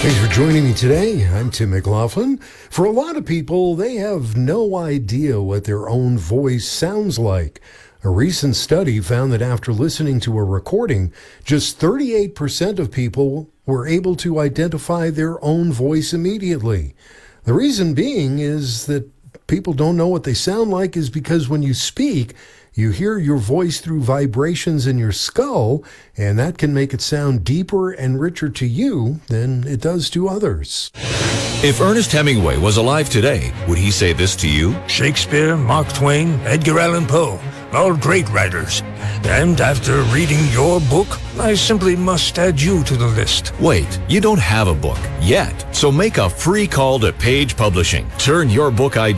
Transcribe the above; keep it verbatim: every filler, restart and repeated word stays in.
Thanks for joining me today. I'm Tim McLaughlin. For a lot of people, they have no idea what their own voice sounds like. A recent study found that after listening to a recording, just thirty-eight percent of people were able to identify their own voice immediately. The reason being is that people don't know what they sound like is because when you speak, you hear your voice through vibrations in your skull, and that can make it sound deeper and richer to you than it does to others. If Ernest Hemingway was alive today, would he say this to you? Shakespeare, Mark Twain, Edgar Allan Poe, all great writers. And after reading your book, I simply must add you to the list. Wait, you don't have a book yet, so make a free call to Page Publishing. Turn your book idea